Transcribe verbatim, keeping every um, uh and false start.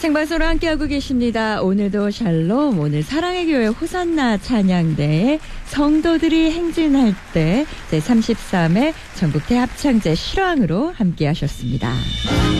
생방송으로 함께하고 계십니다. 오늘도 샬롬, 오늘 사랑의 교회 호산나 찬양대에 성도들이 행진할 때 제삼십삼 회 전국대 합창제 실황으로 함께하셨습니다.